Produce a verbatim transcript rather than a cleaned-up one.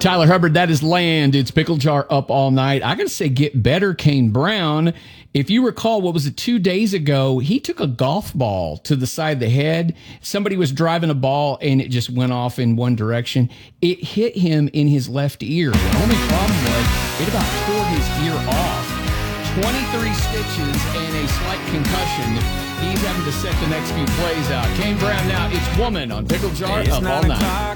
Tyler Hubbard, that is Land. It's Pickle Jar up all night. I got to say, get better, Kane Brown. If you recall, what was it, two days ago, he took a golf ball to the side of the head. Somebody was driving a ball, and it just went off in one direction. It hit him in his left ear. The only problem was it about tore his ear off. twenty-three stitches and a slight concussion. He's having to set the next few plays out. Kane Brown now, it's Woman on Pickle Jar up all night.